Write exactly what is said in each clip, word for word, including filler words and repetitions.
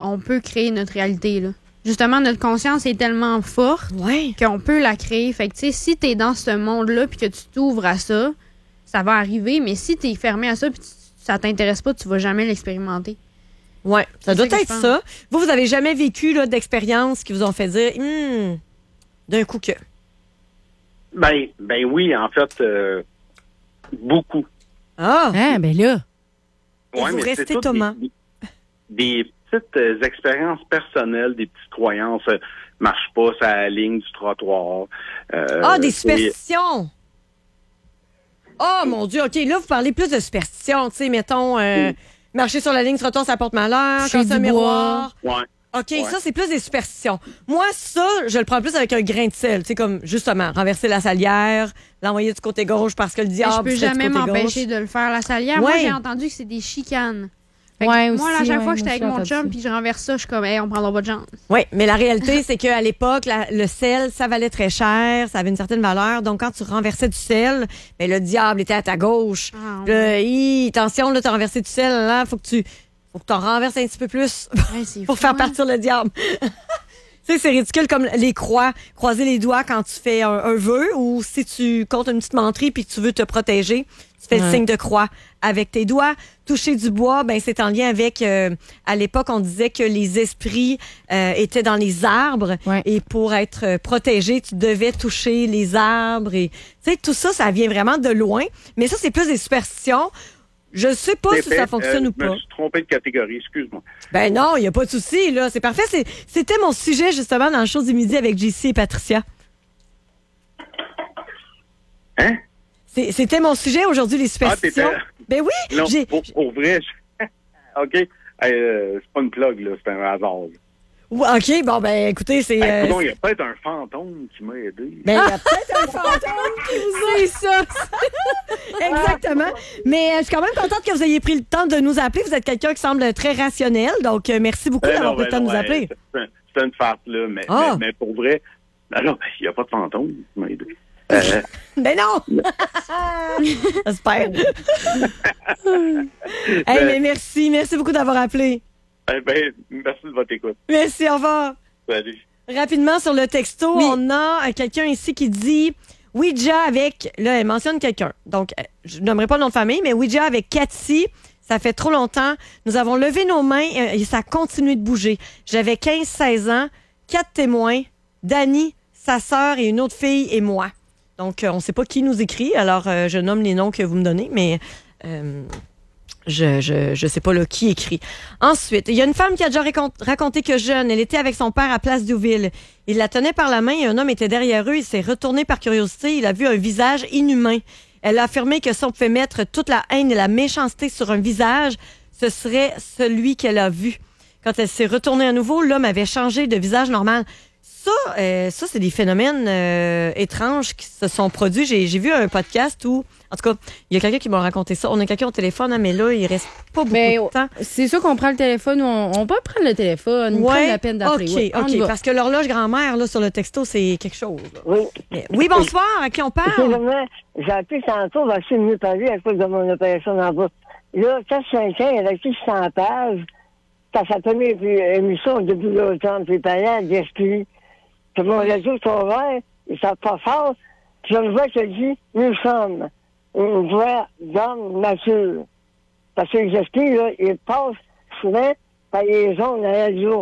on peut créer notre réalité, là. Justement, notre conscience est tellement forte ouais. qu'on peut la créer. Fait que, tu sais, si t'es dans ce monde-là puis que tu t'ouvres à ça, ça va arriver. Mais si t'es fermé à ça puis ça t'intéresse pas, tu vas jamais l'expérimenter. Oui, ça C'est doit ça être ça. Vous, vous avez jamais vécu là, d'expériences qui vous ont fait dire hm, d'un coup que. Ben, ben oui, en fait, euh, beaucoup. Ah! Ah, ben là. Et Ouais, vous mais c'est restez toutes Thomas. Des, des petites euh, expériences personnelles, des petites croyances. Euh, marche pas sur la ligne du trottoir. Euh, Ah, des c'est- superstitions! Oh mon Dieu, OK, là, vous parlez plus de superstitions. Tu sais, mettons, euh, marcher sur la ligne du trottoir, ça porte malheur, Toucher casser un du miroir. Ouais. OK, Ouais. ça, c'est plus des superstitions. Moi, ça, je le prends plus avec un grain de sel. Tu sais, comme, justement, renverser la salière, l'envoyer du côté gauche parce que le Mais diable je peux serait du jamais côté m'empêcher gauche. de le faire. La salière, moi, Ouais. j'ai entendu que c'est des chicanes. Fait que Ouais, moi, aussi, à chaque ouais, fois que j'étais moi avec aussi, mon j'ai entendu chum ça. puis je renverse ça, je suis comme, hey, on prendra pas de chance. Oui, mais la réalité, c'est qu'à l'époque, la- le sel, ça valait très cher, ça avait une certaine valeur. Donc, quand tu renversais du sel, ben, le diable était à ta gauche. Ah, Là, hi, attention, là, t'as renversé du sel, là, faut que tu, faut que t'en renverses un petit peu plus Ouais, c'est pour fou, faire hein. partir le diable. Tu sais, c'est ridicule comme les croix, croiser les doigts quand tu fais un, un vœu ou si tu comptes une petite menterie puis que tu veux te protéger, tu fais le Ouais. signe de croix avec tes doigts. Toucher du bois, ben c'est en lien avec, euh, à l'époque, on disait que les esprits euh, étaient dans les arbres Ouais. et pour être euh, protégé, tu devais toucher les arbres. Et tu sais, tout ça, ça vient vraiment de loin. Mais ça, c'est plus des superstitions. Je sais pas si ça Répète, fonctionne euh, ou Je me pas. suis trompé de catégorie, excuse-moi. Ben non, il n'y a pas de souci, là. C'est parfait. C'est- C'était mon sujet, justement, dans le show du midi avec J C et Patricia. Hein? C'est- C'était mon sujet aujourd'hui, les superstitions. t'étais- Ben oui, Non, j'ai... pour, pour vrai, je- OK. Hey, euh, c'est pas une plug, là, c'est un hasard. là. Ouais, OK, bon, ben écoutez, c'est... Hey, euh, coudonc, il y a peut-être un fantôme qui m'a aidé. ben, il y a peut-être un fantôme qui vous a... C'est ça. Exactement. Mais euh, je suis quand même contente que vous ayez pris le temps de nous appeler. Vous êtes quelqu'un qui semble très rationnel, donc euh, merci beaucoup Ben d'avoir non, pris le ben temps de non, nous hey, appeler. c'est un- C'est une farce, là, mais, Ah. mais, mais pour vrai, ben là, ben, il n'y a pas de fantôme qui m'a aidé. Euh, Ben non! J'espère. Hey, Ben- mais merci, merci beaucoup d'avoir appelé. eh ben, merci de votre écoute. Merci, au revoir. Salut. Rapidement, sur le texto, on a euh, quelqu'un ici qui dit Ouija avec... Là, elle mentionne quelqu'un. Donc, euh, je nommerai pas le nom de famille, mais Ouija avec Cathy. Ça fait trop longtemps. Nous avons levé nos mains euh, et ça a continué de bouger. J'avais quinze seize ans, quatre témoins, Dani, sa sœur et une autre fille et moi. Donc, euh, on ne sait pas qui nous écrit, alors euh, je nomme les noms que vous me donnez, mais euh, je je je sais pas là, qui écrit. Ensuite, il y a une femme qui a déjà racont- raconté que jeune, elle était avec son père à Place Douville. Il la tenait par la main et un homme était derrière eux. Il s'est retourné par curiosité. Il a vu un visage inhumain. Elle a affirmé que si on pouvait mettre toute la haine et la méchanceté sur un visage, ce serait celui qu'elle a vu. Quand elle s'est retournée à nouveau, l'homme avait changé de visage normal. Ça, euh, ça c'est des phénomènes euh, étranges qui se sont produits. J'ai, j'ai vu un podcast où, en tout cas, il y a quelqu'un qui m'a raconté ça. On a quelqu'un au téléphone, hein, mais là, il reste pas beaucoup Ben, de temps. c'est sûr qu'on prend le téléphone ou on, on peut prendre le téléphone. Prendre la peine d'appeler. OK, Ouais, on y OK. va. Parce que l'horloge grand-mère, là, sur le texto, c'est quelque chose. là. Oui. Mais- oui, bonsoir. À qui on parle? Excusez-moi, j'ai appelé tantôt, va essayer de mieux parler à cause de mon opération d'en bas. Là, quatre cinq ans, il a vécu cent pages. T'as sa première émission depuis l'automne, puis parlant d'esprit. Puis mon radio est ouvert, il ne pas fort. Puis j'ai une voix qui dit, nous sommes une voix d'homme mature. Parce que les esprits, là, ils passent souvent par les ondes à la radio.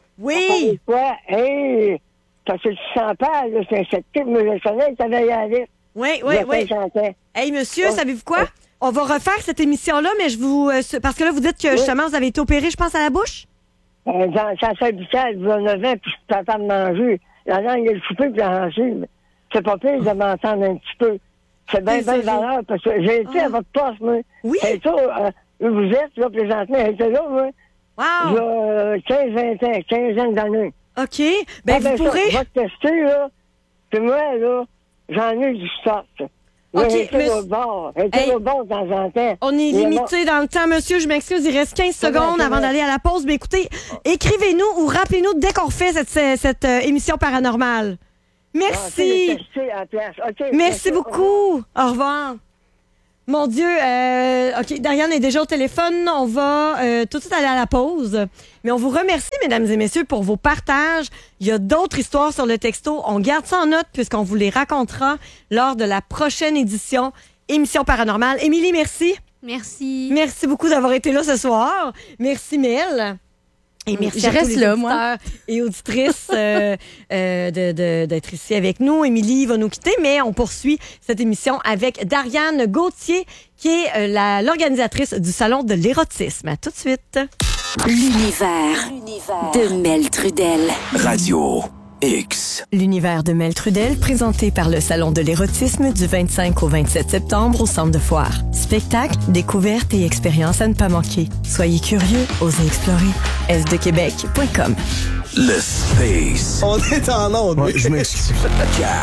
Oui! Quoi? Hey! Parce que tu sens pas, là, c'est un sceptique, mais je le connais, tu avais allé. Oui, oui, oui. Hey, monsieur, Oh. savez-vous quoi? On va refaire cette émission-là, mais je vous... euh, ce- parce que là, vous dites que, justement, vous avez été opéré, je pense, à la bouche? Euh, dans le cancer buccal, il y a neuf ans, puis je suis pas capable de manger. La langue est coupée, puis la gencive. C'est pas pire de m'entendre un petit peu. C'est bien, bien Désolée. valeur, parce que j'ai été Ah. à votre poste, moi. Oui? C'est ça, euh, où vous êtes, là, présentement, j'étais là, moi. Il y Wow! a euh, quinze vingt ans, quinzaine d'années. OK. Ben, Ah, vous ça, pourrez... je vais te tester, là. Puis moi, là, j'en ai du stock. OK, J'ai été mais- au bord. J'ai été Hey. au bord de temps en temps. On est Mais limité dans le temps, monsieur. Je m'excuse, il reste quinze C'est vrai, secondes c'est avant vrai. d'aller à la pause. Mais écoutez, écrivez-nous ou rappelez-nous dès qu'on refait cette, cette, cette, euh, émission paranormale. bon, Merci. je vais tester à la place. OK, Merci beaucoup. Au revoir. Mon Dieu, euh, OK, Dariane est déjà au téléphone. On va euh, tout de suite aller à la pause. Mais on vous remercie. mesdames et messieurs, pour vos partages. Il y a d'autres histoires sur le texto. On garde ça en note puisqu'on vous les racontera lors de la prochaine édition Émission Paranormale. Émilie, merci. Merci. Merci beaucoup d'avoir été là ce soir. Merci, Mel. Et merci Je à reste tous les là, auditeurs moi. et auditrices euh, euh, de, de, d'être ici avec nous. Émilie va nous quitter, mais on poursuit cette émission avec Dariane Gauthier, qui est euh, la, l'organisatrice du Salon de l'érotisme. À tout de suite. L'univers de Mel Trudel. Radio X. L'univers de Mel Trudel, présenté par le Salon de l'érotisme du vingt-cinq au vingt-sept septembre au Centre de Foire. Spectacles, découvertes et expériences à ne pas manquer. Soyez curieux, osez explorer. s de québec point com. Le space. On est en onde. Ouais, je m'excuse.